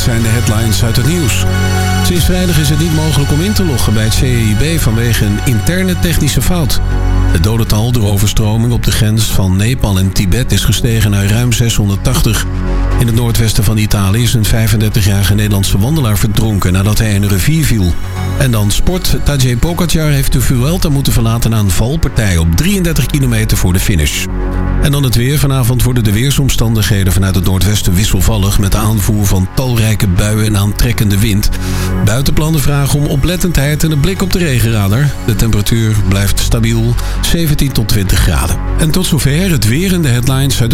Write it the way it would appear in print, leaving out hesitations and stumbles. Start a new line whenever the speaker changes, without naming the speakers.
zijn de headlines uit het nieuws. Sinds vrijdag is het niet mogelijk om in te loggen bij het CIIB vanwege een interne technische fout. Het dodental door overstroming op de grens van Nepal en Tibet is gestegen naar ruim 680. In het noordwesten van Italië is een 35-jarige Nederlandse wandelaar verdronken nadat hij in een rivier viel. En dan sport. Tadej Pogacar heeft de Vuelta moeten verlaten na een valpartij op 33 kilometer voor de finish. En dan het weer. Vanavond worden de weersomstandigheden vanuit het noordwesten wisselvallig met de aanvoer van talrijke buien en aantrekkende wind. Buitenplannen vragen om oplettendheid en een blik op de regenradar. De temperatuur blijft stabiel, 17 tot 20 graden. En tot zover het weer en de headlines uit